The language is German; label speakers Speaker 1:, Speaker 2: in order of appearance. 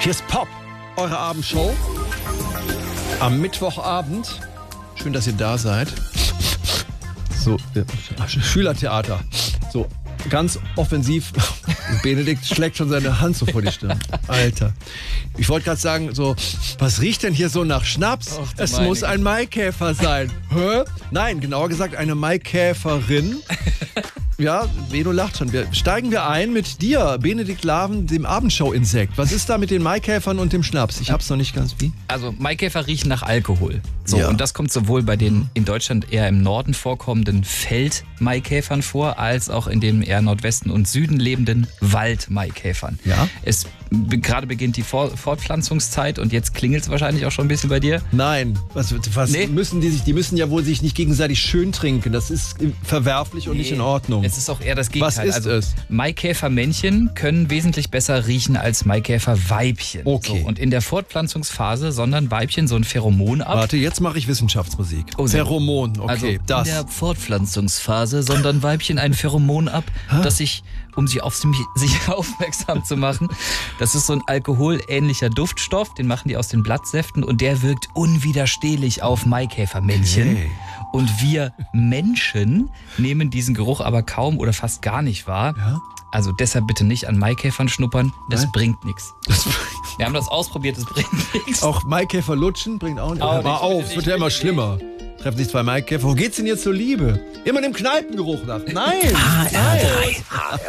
Speaker 1: Hier ist Pop, eure Abendshow. Am Mittwochabend. Schön, dass ihr da seid. So, Schülertheater. So, ganz offensiv. Benedikt schlägt schon seine Hand so vor die Stirn. Alter. Ich wollte gerade sagen, so, was riecht denn hier so nach Schnaps?
Speaker 2: Och,
Speaker 1: es muss ein Maikäfer sein. Hä? Nein, genauer gesagt eine Maikäferin. Ja, Beno lacht schon. Steigen wir ein mit dir, Benedikt Laven, dem Abendshow-Insekt. Was ist da mit den Maikäfern und dem Schnaps? Ich hab's noch nicht ganz wie.
Speaker 2: Also Maikäfer riechen nach Alkohol. So,
Speaker 1: Ja.
Speaker 2: und das kommt sowohl bei den in Deutschland eher im Norden vorkommenden Feldmaikäfern vor, als auch in den eher Nordwesten und Süden lebenden Waldmaikäfern.
Speaker 1: Ja.
Speaker 2: Gerade beginnt die Fortpflanzungszeit und jetzt klingelt es wahrscheinlich auch schon ein bisschen bei dir.
Speaker 1: Nein, was
Speaker 2: Nee.
Speaker 1: müssen die müssen ja wohl sich nicht gegenseitig schön trinken. Das ist verwerflich und nicht in Ordnung.
Speaker 2: Es ist auch eher das Gegenteil.
Speaker 1: Was ist es?
Speaker 2: Maikäfermännchen können wesentlich besser riechen als Maikäferweibchen.
Speaker 1: Okay.
Speaker 2: So, und in der Fortpflanzungsphase sondern Weibchen so ein Pheromon ab.
Speaker 1: Warte, jetzt mache ich Wissenschaftsmusik.
Speaker 2: Oh, sehr gut.
Speaker 1: Pheromon, okay,
Speaker 2: Also
Speaker 1: das.
Speaker 2: in der Fortpflanzungsphase sondern Weibchen ein Pheromon ab, das sich, um sie auf sich aufmerksam zu machen, das ist so ein alkoholähnlicher Duftstoff, den machen die aus den Blattsäften und der wirkt unwiderstehlich auf Maikäfermännchen.
Speaker 1: Okay.
Speaker 2: Und wir Menschen nehmen diesen Geruch aber kaum oder fast gar nicht wahr.
Speaker 1: Ja?
Speaker 2: Also deshalb bitte nicht an Maikäfern schnuppern, das
Speaker 1: Nein?
Speaker 2: bringt nichts. Wir haben das ausprobiert, das bringt nichts.
Speaker 1: Auch Maikäfer lutschen bringt auch nicht.
Speaker 2: Auch
Speaker 1: Hör mal
Speaker 2: nicht,
Speaker 1: auf,
Speaker 2: bitte
Speaker 1: es wird
Speaker 2: nicht,
Speaker 1: ja immer
Speaker 2: bitte
Speaker 1: schlimmer. Treffen sich zwei Maikäfer. Wo geht's denn jetzt zur Liebe? Immer dem Kneipengeruch nach. Nein!
Speaker 3: HR3.